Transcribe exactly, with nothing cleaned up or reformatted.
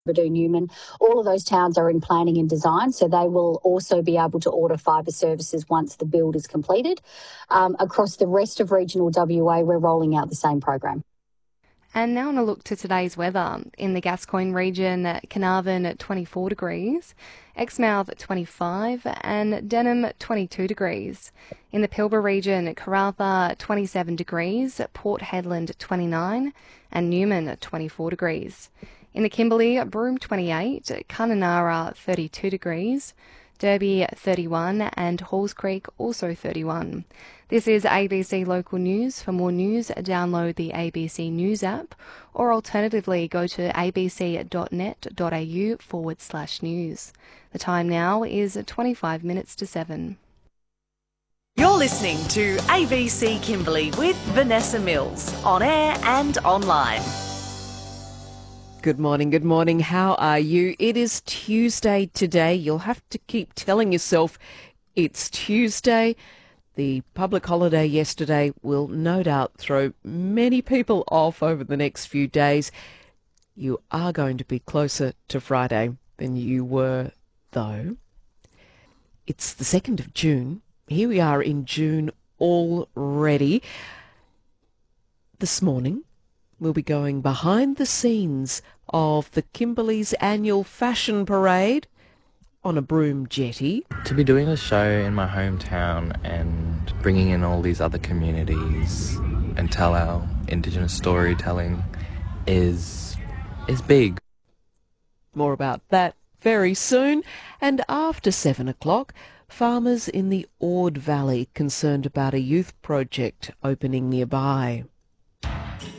Newman, all of those towns are in planning and design, so they will also be able to order fibre services once the build is completed. Um, across the rest of regional W A, we're rolling out the same program. And now on a look to today's weather. In the Gascoyne region, Carnarvon at twenty-four degrees, Exmouth at twenty-five and Denham twenty-two degrees. In the Pilbara region, Karratha twenty-seven degrees, Port Hedland twenty-nine and Newman at twenty-four degrees. In the Kimberley, Broome twenty-eight, Kununurra thirty-two degrees, Derby thirty-one and Halls Creek also thirty-one. This is A B C Local News. For more news, download the A B C News app or alternatively go to abc.net.au forward slash news. The time now is twenty-five minutes to seven. You're listening to A B C Kimberley with Vanessa Mills, on air and online. Good morning, good morning. How are you? It is Tuesday today. You'll have to keep telling yourself it's Tuesday. The public holiday yesterday will no doubt throw many people off over the next few days. You are going to be closer to Friday than you were, though. It's the second of June. Here we are in June already. This morning, we'll be going behind the scenes of the Kimberley's annual fashion parade on a Broome jetty. To be doing a show in my hometown and bringing in all these other communities and tell our Indigenous storytelling is is big. More about that very soon. And after seven o'clock, farmers in the Ord Valley concerned about a youth project opening nearby.